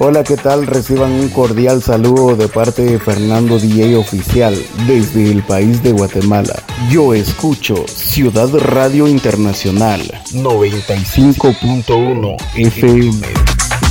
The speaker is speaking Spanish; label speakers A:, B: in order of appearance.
A: Hola, ¿qué tal? Reciban un cordial saludo de parte de Fernando DJ Oficial desde el país de Guatemala. Yo escucho Ciudad Radio Internacional 95.1 FM.